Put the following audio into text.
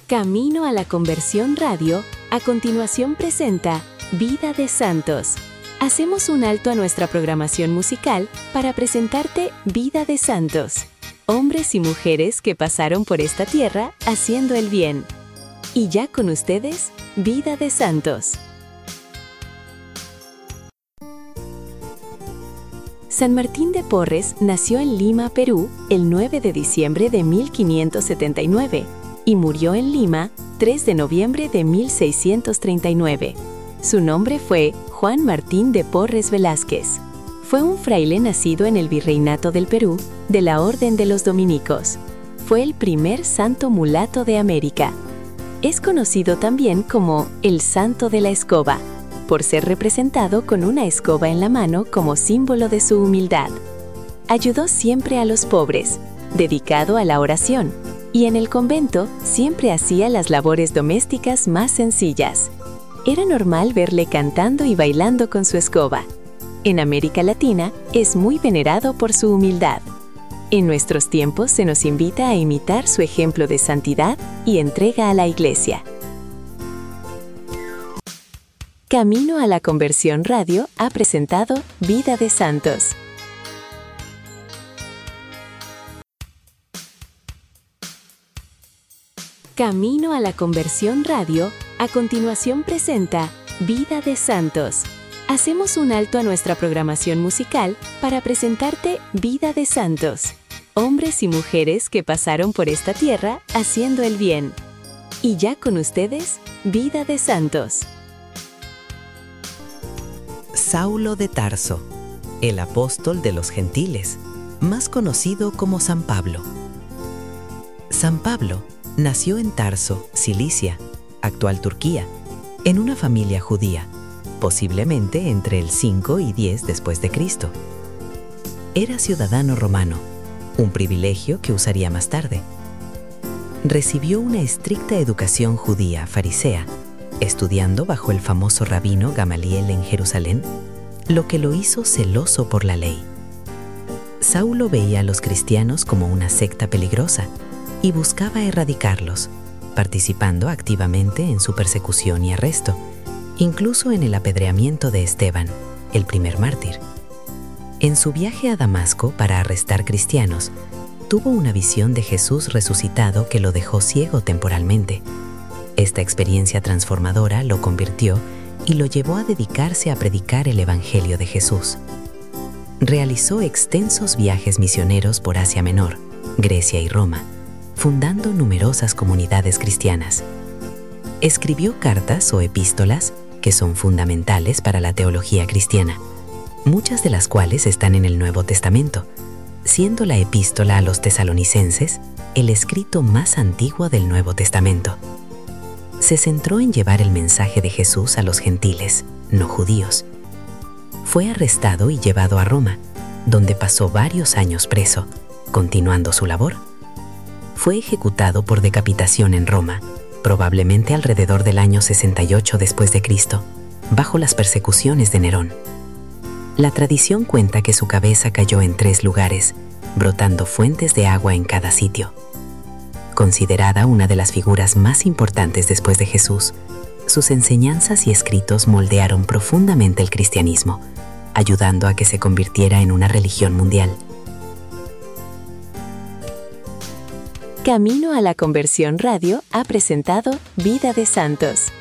Camino a la Conversión Radio, a continuación presenta Vida de Santos. Hacemos un alto a nuestra programación musical para presentarte Vida de Santos, hombres y mujeres que pasaron por esta tierra haciendo el bien. Y ya con ustedes, Vida de Santos. San Martín de Porres nació en Lima, Perú, el 9 de diciembre de 1579 y murió en Lima 3 de noviembre de 1639. Su nombre fue Juan Martín de Porres Velázquez. Fue un fraile nacido en el Virreinato del Perú, de la Orden de los Dominicos. Fue el primer santo mulato de América. Es conocido también como el Santo de la Escoba, por ser representado con una escoba en la mano como símbolo de su humildad. Ayudó siempre a los pobres, dedicado a la oración, y en el convento siempre hacía las labores domésticas más sencillas. Era normal verle cantando y bailando con su escoba. En América Latina es muy venerado por su humildad. En nuestros tiempos se nos invita a imitar su ejemplo de santidad y entrega a la Iglesia. Camino a la Conversión Radio ha presentado Vida de Santos. Camino a la Conversión Radio, a continuación presenta Vida de Santos. Hacemos un alto a nuestra programación musical para presentarte Vida de Santos, hombres y mujeres que pasaron por esta tierra haciendo el bien. Y ya con ustedes, Vida de Santos. Saulo de Tarso, el apóstol de los gentiles, más conocido como San Pablo. San Pablo nació en Tarso, Cilicia, actual Turquía, en una familia judía, posiblemente entre el 5 y 10 después de Cristo. Era ciudadano romano, un privilegio que usaría más tarde. Recibió una estricta educación judía farisea, estudiando bajo el famoso rabino Gamaliel en Jerusalén, lo que lo hizo celoso por la ley. Saulo veía a los cristianos como una secta peligrosa y buscaba erradicarlos, participando activamente en su persecución y arresto, incluso en el apedreamiento de Esteban, el primer mártir. En su viaje a Damasco para arrestar cristianos, tuvo una visión de Jesús resucitado que lo dejó ciego temporalmente. Esta experiencia transformadora lo convirtió y lo llevó a dedicarse a predicar el Evangelio de Jesús. Realizó extensos viajes misioneros por Asia Menor, Grecia y Roma, fundando numerosas comunidades cristianas. Escribió cartas o epístolas que son fundamentales para la teología cristiana, muchas de las cuales están en el Nuevo Testamento, siendo la epístola a los tesalonicenses el escrito más antiguo del Nuevo Testamento. Se centró en llevar el mensaje de Jesús a los gentiles, no judíos. Fue arrestado y llevado a Roma, donde pasó varios años preso, continuando su labor. Fue ejecutado por decapitación en Roma, probablemente alrededor del año 68 después de Cristo, bajo las persecuciones de Nerón. La tradición cuenta que su cabeza cayó en 3 lugares, brotando fuentes de agua en cada sitio. Considerada una de las figuras más importantes después de Jesús, sus enseñanzas y escritos moldearon profundamente el cristianismo, ayudando a que se convirtiera en una religión mundial. Camino a la Conversión Radio ha presentado Vida de Santos.